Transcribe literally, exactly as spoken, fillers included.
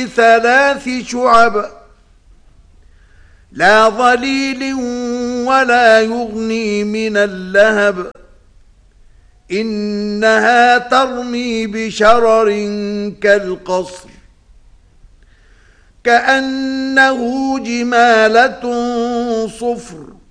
ثلاث شعب لا ظليل ولا يغني من اللهب إنها ترمي بشرر كالقصر كأنه جمالة صفر